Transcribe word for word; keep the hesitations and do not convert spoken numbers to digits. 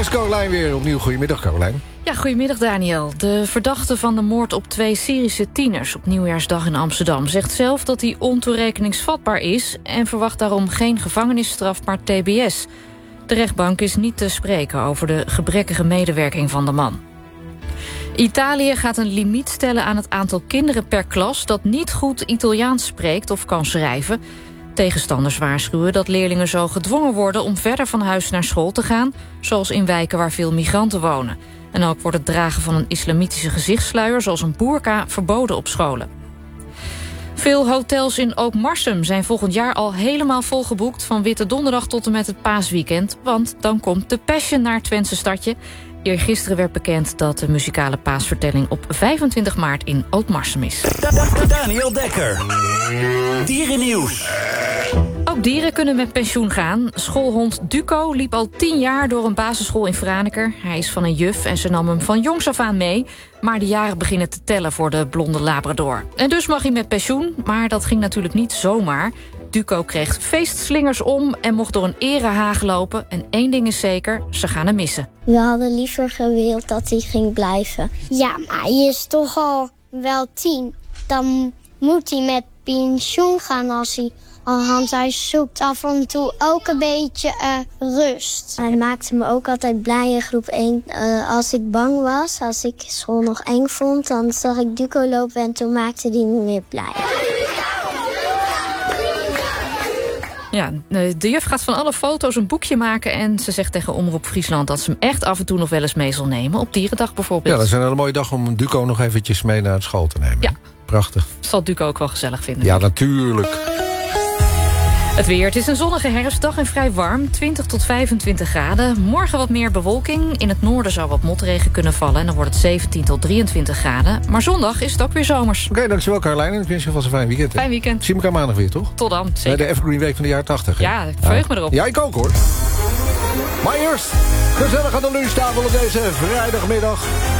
is Carolijn weer opnieuw. Goedemiddag, Carolijn. Ja, goedemiddag Daniel. De verdachte van de moord op twee Syrische tieners op Nieuwjaarsdag in Amsterdam zegt zelf dat hij ontoerekeningsvatbaar is en verwacht daarom geen gevangenisstraf, maar T B S. De rechtbank is niet te spreken over de gebrekkige medewerking van de man. Italië gaat een limiet stellen aan het aantal kinderen per klas dat niet goed Italiaans spreekt of kan schrijven. Tegenstanders waarschuwen dat leerlingen zo gedwongen worden om verder van huis naar school te gaan, zoals in wijken waar veel migranten wonen. En ook wordt het dragen van een islamitische gezichtssluier, zoals een boerka, verboden op scholen. Veel hotels in Ootmarsum zijn volgend jaar al helemaal volgeboekt, van Witte Donderdag tot en met het paasweekend, want dan komt de Passion naar het Twentse stadje. Eergisteren werd bekend dat de muzikale paasvertelling op vijfentwintig maart in Ootmarsum is. Daniel Dekker. Dierennieuws. Ook dieren kunnen met pensioen gaan. Schoolhond Duco liep al tien jaar door een basisschool in Franeker. Hij is van een juf en ze nam hem van jongs af aan mee. Maar de jaren beginnen te tellen voor de blonde labrador. En dus mag hij met pensioen, maar dat ging natuurlijk niet zomaar. Duco kreeg feestslingers om en mocht door een erehaag lopen. En één ding is zeker, ze gaan hem missen. We hadden liever gewild dat hij ging blijven. Ja, maar hij is toch al wel tien. Dan moet hij met pensioen gaan als hij... Want hij zoekt af en toe ook een beetje uh, rust. Hij maakte me ook altijd blij in groep één. Uh, als ik bang was, als ik school nog eng vond, dan zag ik Duco lopen en toen maakte hij me weer blij. Ja, de juf gaat van alle foto's een boekje maken en ze zegt tegen Omroep Friesland dat ze hem echt af en toe nog wel eens mee zal nemen. Op Dierendag bijvoorbeeld. Ja, dat is een hele mooie dag om Duco nog eventjes mee naar school te nemen. Ja. Prachtig. Zal Duco ook wel gezellig vinden. Ja, natuurlijk. Het weer. Het is een zonnige herfstdag en vrij warm. twintig tot vijfentwintig graden. Morgen wat meer bewolking. In het noorden zou wat motregen kunnen vallen. En dan wordt het zeventien tot drieëntwintig graden. Maar zondag is het ook weer zomers. Oké, okay, dankjewel Carolijn. En ik wens je vast een fijn weekend. Hè? Fijn weekend. Zie je elkaar maandag weer, toch? Tot dan, zeker. Bij de Evergreen Week van de jaren tachtig. Hè? Ja, ik verheug me erop. Ja, ik ook hoor. Maar eerst, gezellig aan de lunchtafel op deze vrijdagmiddag.